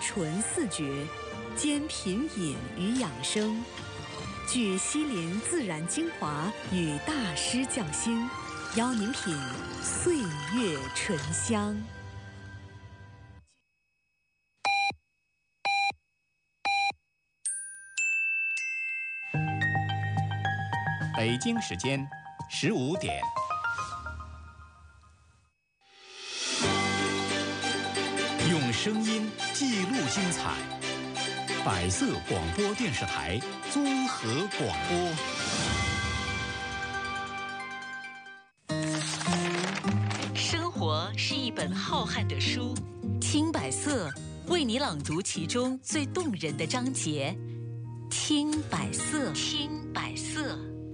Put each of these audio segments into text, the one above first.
纯四绝，兼品饮与养生，聚西林自然精华与大师匠心，邀您品岁月醇香。 北京时间15点。用声音记录精彩，百色广播电视台综合广播。 生活是一本浩瀚的书，听百色为你朗读其中最动人的章节。听百色，听百色。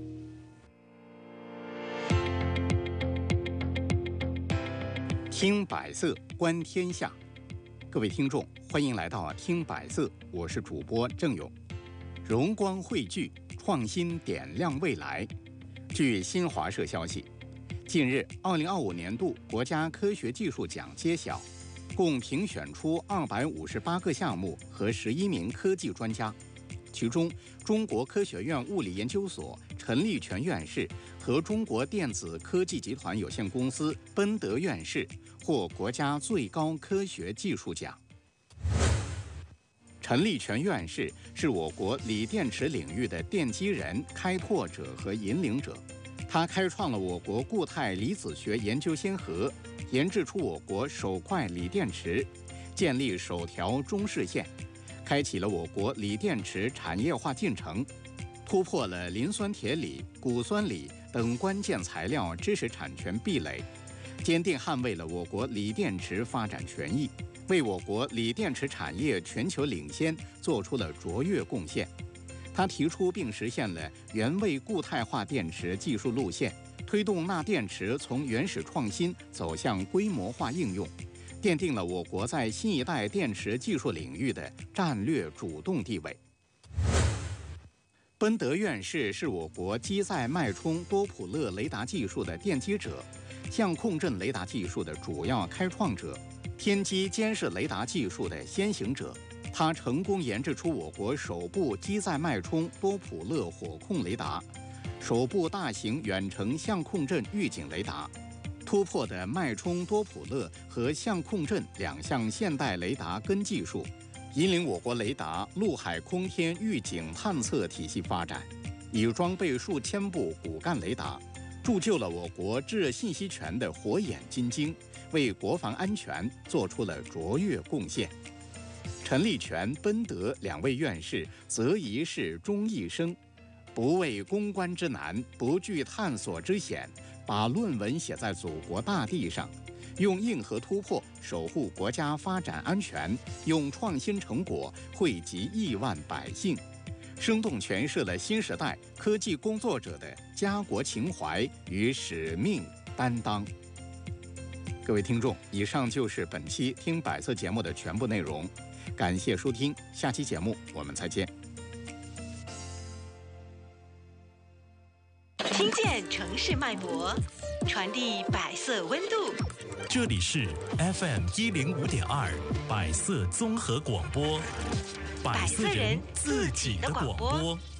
听百色，观天下。各位听众，欢迎来到听百色，我是主播郑勇。荣光汇聚，创新点亮未来。据新华社消息，近日2025年度国家科学技术奖揭晓，共评选出258个项目和11名科技专家。其中，中国科学院物理研究所陈立全院士和中国电子科技集团有限公司奔德院士获国家最高科学技术奖。陈立全院士是我国锂电池领域的奠基人、开拓者和引领者，他开创了我国固态离子学研究先河，研制出我国首块锂电池，建立首条中视线，开启了我国锂电池产业化进程，突破了磷酸铁锂、钴酸锂等关键材料知识产权壁垒，坚定捍卫了我国锂电池发展权益，为我国锂电池产业全球领先做出了卓越贡献。他提出并实现了原位固态化电池技术路线，推动钠电池从原始创新走向规模化应用，奠定了我国在新一代电池技术领域的战略主动地位。奔德院士是我国机载脉冲多普勒雷达技术的奠基者，相控阵雷达技术的主要开创者，天基监视雷达技术的先行者。他成功研制出我国首部机载脉冲多普勒火控雷达，首部大型远程相控阵预警雷达，突破的脉冲多普勒和相控阵两项现代雷达根技术，引领我国雷达陆海空天预警探测体系发展，已装备数千部骨干雷达，铸就了我国制信息权的火眼金睛，为国防安全做出了卓越贡献。陈立全、奔德两位院士择一事终一生，不畏攻关之难，不惧探索之险，把论文写在祖国大地上，用硬核突破守护国家发展安全，用创新成果惠及亿万百姓，生动诠释了新时代科技工作者的家国情怀与使命担当。各位听众，以上就是本期听百色节目的全部内容，感谢收听，下期节目我们再见。 听见城市脉搏，传递百色温度。 这里是 FM 105.2百色综合广播，百色人自己的广播。